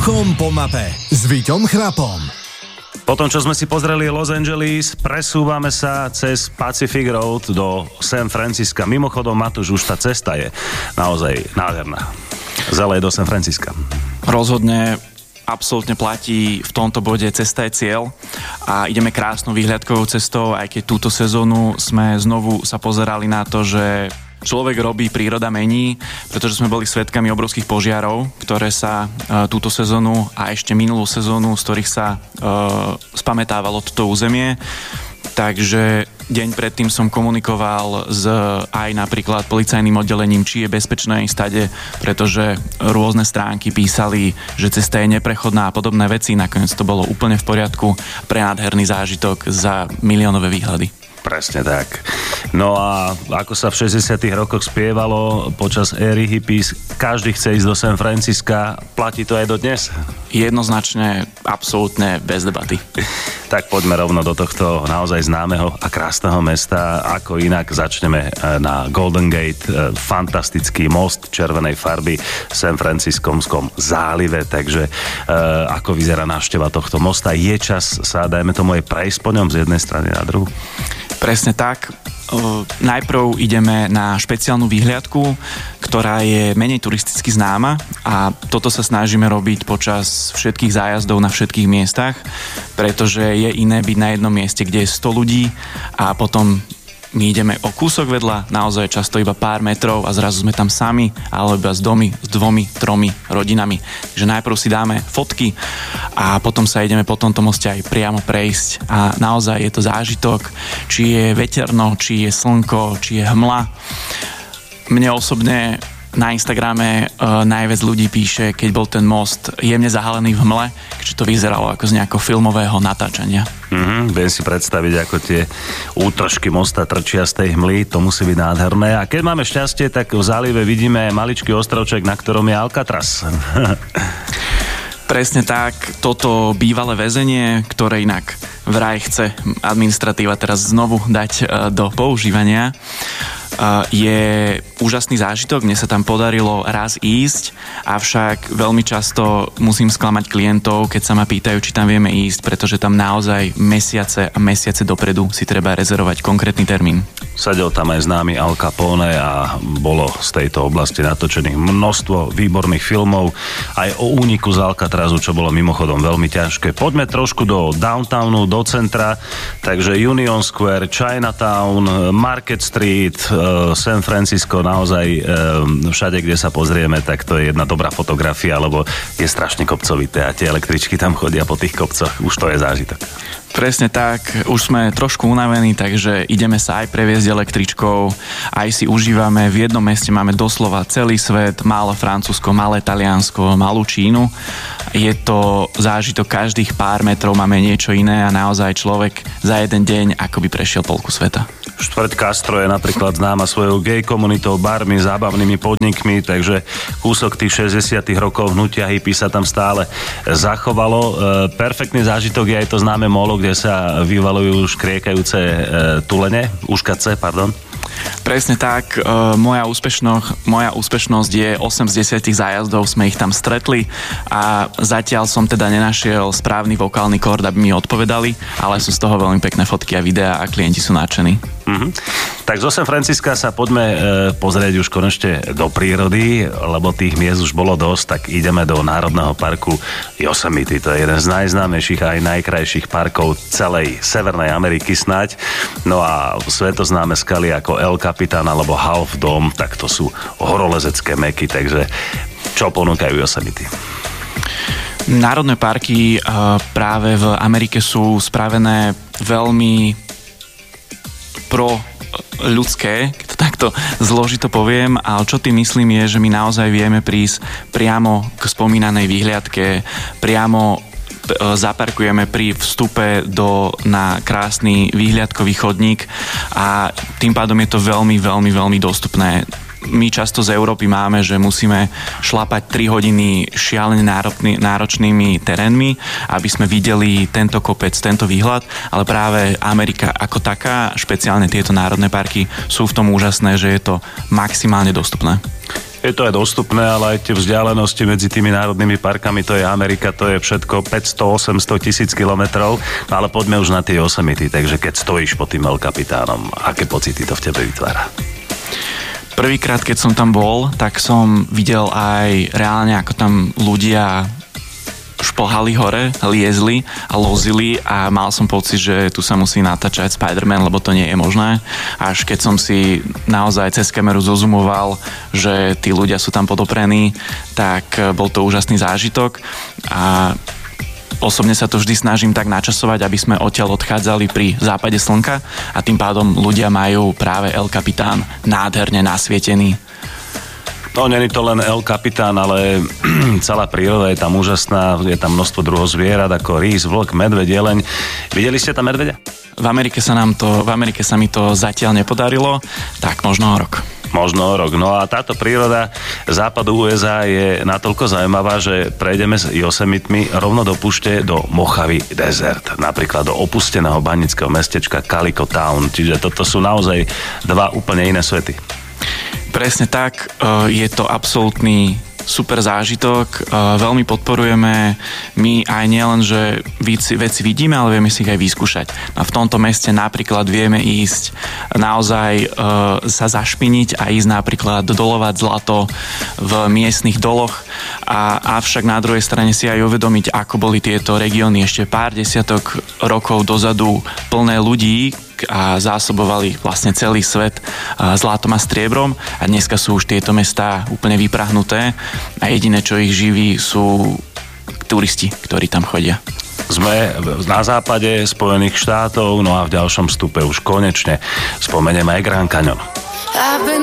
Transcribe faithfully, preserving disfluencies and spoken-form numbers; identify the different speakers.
Speaker 1: Uchom po mape s Víťom Chrapom.
Speaker 2: Potom, čo sme si pozreli Los Angeles, presúvame sa cez Pacific Road do San Francisca. Mimochodom, Matúš, už tá cesta je naozaj nádherná. Z el ej do San Francisca.
Speaker 3: Rozhodne absolútne platí v tomto bode cesta je cieľ a ideme krásnou výhľadkovou cestou, aj keď túto sezónu sme znovu sa pozerali na to, že človek robí, príroda mení, pretože sme boli svedkami obrovských požiarov, ktoré sa e, túto sezónu a ešte minulú sezónu, z ktorých sa e, spamätávalo toto územie. Takže deň predtým som komunikoval s aj napríklad policajným oddelením, či je bezpečné ísť stade, pretože rôzne stránky písali, že cesta je neprechodná a podobné veci. Nakoniec to bolo úplne v poriadku, pre nádherný zážitok za miliónové výhľady.
Speaker 2: Presne tak. No a ako sa v šesťdesiatych rokoch spievalo počas éry hippies, každý chce ísť do San Francisca, platí to aj do dnes?
Speaker 3: Jednoznačne, absolútne, bez debaty.
Speaker 2: Tak poďme rovno do tohto naozaj známeho a krásneho mesta. Ako inak začneme na Golden Gate, fantastický most červenej farby v San Franciskomskom zálive, takže ako vyzerá návšteva tohto mosta? Je čas sa, dajme tomu, aj prejsť po ňom z jednej strany na druhú?
Speaker 3: Presne tak. Najprv ideme na špeciálnu výhliadku, ktorá je menej turisticky známa a toto sa snažíme robiť počas všetkých zájazdov na všetkých miestach, pretože je iné byť na jednom mieste, kde je sto ľudí a potom my ideme o kúsok vedľa, naozaj často iba pár metrov a zrazu sme tam sami, alebo iba s domy, s dvomi, tromi rodinami. Takže najprv si dáme fotky a potom sa ideme po tomto moste aj priamo prejsť. A naozaj je to zážitok, či je veterno, či je slnko, či je hmla. Mne osobne na Instagrame uh, najviac ľudí píše, keď bol ten most jemne zahalený v hmle, keďže to vyzeralo ako z nejakého filmového natáčania.
Speaker 2: Mm-hmm, viem si predstaviť, ako tie útržky mosta trčia z tej hmly, to musí byť nádherné. A keď máme šťastie, tak v zálive vidíme maličký ostrovček, na ktorom je Alcatraz.
Speaker 3: Presne tak, toto bývalé väzenie, ktoré inak vraj chce administratíva teraz znovu dať uh, do používania, Uh, je úžasný zážitok, mne sa tam podarilo raz ísť, avšak veľmi často musím sklamať klientov, keď sa ma pýtajú, či tam vieme ísť, pretože tam naozaj mesiace a mesiace dopredu si treba rezervovať konkrétny termín.
Speaker 2: Sadel tam aj známy Al Capone a bolo z tejto oblasti natočených množstvo výborných filmov aj o úniku z Alcatrazu, čo bolo mimochodom veľmi ťažké. Poďme trošku do downtownu, do centra, takže Union Square, Chinatown, Market Street, San Francisco, naozaj všade, kde sa pozrieme, tak to je jedna dobrá fotografia, lebo je strašne kopcovité a tie električky tam chodia po tých kopcoch, už to je zážitok.
Speaker 3: Presne tak, už sme trošku unavení, takže ideme sa aj previesť električkou, aj si užívame, v jednom meste máme doslova celý svet, malé Francúzsko, malé Taliansko, malú Čínu. Je to zážitok, každých pár metrov máme niečo iné a naozaj človek za jeden deň akoby prešiel polku sveta.
Speaker 2: Štvrť Castro je napríklad známa svojou gay komunitou, barmi, zábavnými podnikmi, takže kúsok tých šesťdesiatych rokov hnutia hippie sa tam stále zachovalo. E, perfektný zážitok je aj to známe molo, kde sa vyvalujú škriekajúce e, tulene, uškace, pardon.
Speaker 3: Presne tak, e, moja, úspešnosť, moja úspešnosť je osem z desiatich zájazdov, sme ich tam stretli a zatiaľ som teda nenašiel správny vokálny kord, aby mi odpovedali, ale sú z toho veľmi pekné fotky a videá a klienti sú nadšení.
Speaker 2: Mm-hmm. Tak zo San Francisca sa poďme e, pozrieť už konečne do prírody, lebo tých miest už bolo dosť, tak ideme do Národného parku Yosemite. To je jeden z najznámejších a aj najkrajších parkov celej Severnej Ameriky snáď. No a svetoznáme skaly ako El Capitan alebo Half Dome, tak to sú horolezecké meky, takže čo ponúkajú Yosemite?
Speaker 3: Národné parky e, práve v Amerike sú spravené veľmi pro ľudské, keď to takto zložito poviem, ale čo tým myslím je, že my naozaj vieme prísť priamo k spomínanej výhliadke, priamo zaparkujeme pri vstupe do, na krásny výhliadkový chodník a tým pádom je to veľmi, veľmi, veľmi dostupné. My často z Európy máme, že musíme šlapať tri hodiny šialene náročnými terénmi, aby sme videli tento kopec, tento výhľad, ale práve Amerika ako taká, špeciálne tieto národné parky, sú v tom úžasné, že je to maximálne dostupné.
Speaker 2: Je to aj dostupné, ale aj tie vzdialenosti medzi tými národnými parkami, to je Amerika, to je všetko päťsto osemsto tisíc kilometrov, ale poďme už na tie Yosemite, takže keď stojíš pod tým El Capitánom, aké pocity to v tebe vytvára?
Speaker 3: Prvýkrát, keď som tam bol, tak som videl aj reálne, ako tam ľudia šplhali hore, liezli a lozili a mal som pocit, že tu sa musí natáčať Spider-Man, lebo to nie je možné. Až keď som si naozaj cez kameru zozumoval, že tí ľudia sú tam podoprení, tak bol to úžasný zážitok a osobne sa to vždy snažím tak načasovať, aby sme odtiaľ odchádzali pri západe slnka a tým pádom ľudia majú práve El Capitán nádherne nasvietený.
Speaker 2: No, nie je to len El Capitán, ale celá príroda je tam úžasná, je tam množstvo druhov zvierat, ako rys, vlk, medveď, jeleň. Videli ste tam medveďa?
Speaker 3: V Amerike sa nám to, v Amerike sa mi to zatiaľ nepodarilo, tak možno o rok.
Speaker 2: Možno o rok. No a táto príroda západu ú es á je natoľko zaujímavá, že prejdeme s Yosemitmi rovno do púšte do Mojave Desert, napríklad do opusteného banického mestečka Calico Town, čiže toto sú naozaj dva úplne iné svety.
Speaker 3: Presne tak, je to absolútny super zážitok, veľmi podporujeme my aj nielen, že veci, veci vidíme, ale vieme si ich aj vyskúšať. A v tomto meste napríklad vieme ísť naozaj sa zašpiniť a ísť napríklad dolovať zlato v miestnych doloch, a, avšak na druhej strane si aj uvedomiť, ako boli tieto regióny ešte pár desiatok rokov dozadu plné ľudí a zásobovali vlastne celý svet zlatom a striebrom a dneska sú už tieto mestá úplne vyprahnuté a jediné, čo ich živí, sú turisti, ktorí tam chodia.
Speaker 2: Sme na západe Spojených štátov, no a v ďalšom stupe už konečne spomenieme aj Grand Canyon.